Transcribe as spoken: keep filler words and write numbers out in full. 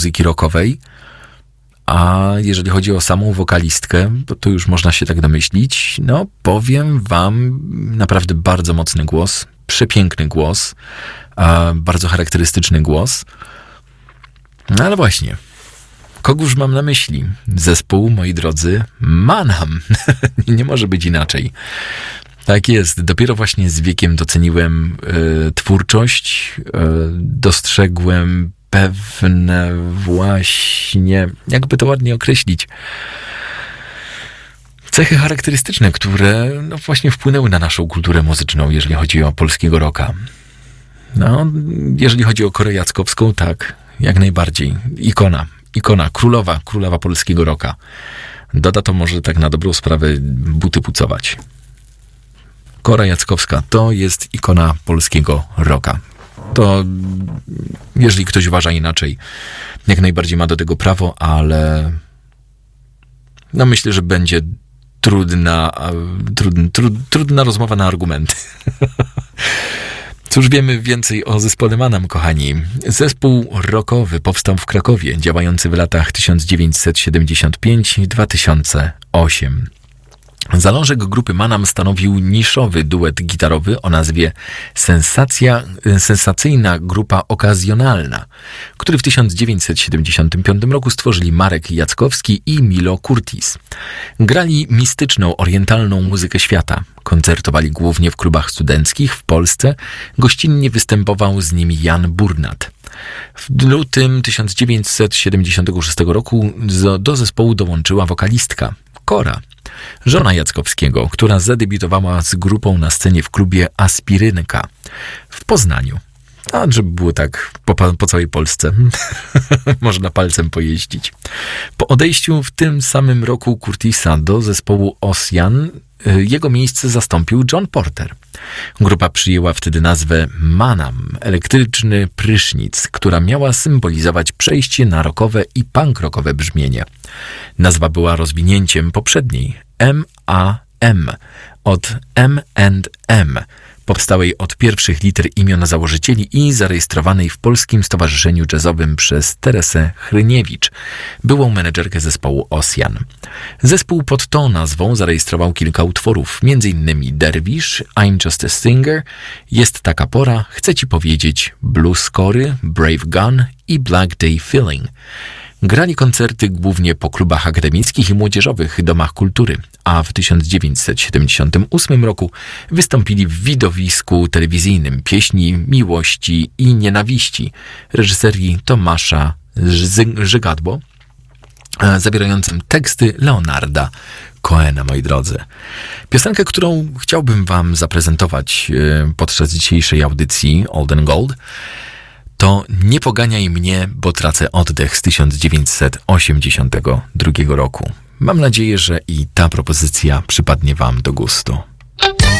muzyki rockowej. A jeżeli chodzi o samą wokalistkę, to, to już można się tak domyślić. No, powiem wam, naprawdę bardzo mocny głos, przepiękny głos, a bardzo charakterystyczny głos. No ale właśnie, kogóż mam na myśli? Zespół, moi drodzy, Manam. Nie może być inaczej. Tak jest, dopiero właśnie z wiekiem doceniłem y, twórczość, y, dostrzegłem pewne właśnie, jakby to ładnie określić, cechy charakterystyczne, które no właśnie wpłynęły na naszą kulturę muzyczną, jeżeli chodzi o polskiego rocka. No, jeżeli chodzi o Korę Jackowską, tak, jak najbardziej. Ikona, ikona, królowa, królowa polskiego rocka. Doda to może tak na dobrą sprawę buty pucować. Kora Jackowska to jest ikona polskiego rocka. To jeżeli ktoś uważa inaczej, jak najbardziej ma do tego prawo, ale no myślę, że będzie trudna, trudna, trudna rozmowa na argumenty. Cóż wiemy więcej o zespole Manam, kochani? Zespół rockowy powstał w Krakowie, działający w latach tysiąc dziewięćset siedemdziesiąt pięć do dwa tysiące ósmego. Zalążek grupy Manam stanowił niszowy duet gitarowy o nazwie Sensacja, sensacyjna grupa okazjonalna, który w tysiąc dziewięćset siedemdziesiątym piątym roku stworzyli Marek Jackowski i Milo Curtis. Grali mistyczną, orientalną muzykę świata. Koncertowali głównie w klubach studenckich w Polsce. Gościnnie występował z nimi Jan Burnat. W lutym tysiąc dziewięćset siedemdziesiątego szóstego roku do zespołu dołączyła wokalistka Kora, żona Jackowskiego, która zadebiutowała z grupą na scenie w klubie Aspirynka w Poznaniu. A żeby było tak po, po całej Polsce. Można palcem pojeździć. Po odejściu w tym samym roku Curtisa do zespołu Ossian jego miejsce zastąpił John Porter. Grupa przyjęła wtedy nazwę Manam, elektryczny prysznic, która miała symbolizować przejście na rockowe i punk rockowe brzmienie. Nazwa była rozwinięciem poprzedniej M A M od M and M, powstałej od pierwszych liter imion założycieli i zarejestrowanej w Polskim Stowarzyszeniu Jazzowym przez Teresę Hryniewicz, byłą menedżerkę zespołu Ossian. Zespół pod tą nazwą zarejestrował kilka utworów, między innymi Derwisz, I'm Just a Singer, Jest taka pora, Chcę ci powiedzieć, Blue Scory, Brave Gun i Black Day Feeling. Grali koncerty głównie po klubach akademickich i młodzieżowych domach kultury, a w tysiąc dziewięćset siedemdziesiątym ósmym roku wystąpili w widowisku telewizyjnym Pieśni miłości i nienawiści reżyserii Tomasza Żygadło, zawierającym teksty Leonarda Cohena, moi drodzy. Piosenkę, którą chciałbym wam zaprezentować podczas dzisiejszej audycji Old and Gold, to Nie poganiaj mnie, bo tracę oddech z tysiąc dziewięćset osiemdziesiątego drugiego roku. Mam nadzieję, że i ta propozycja przypadnie wam do gustu.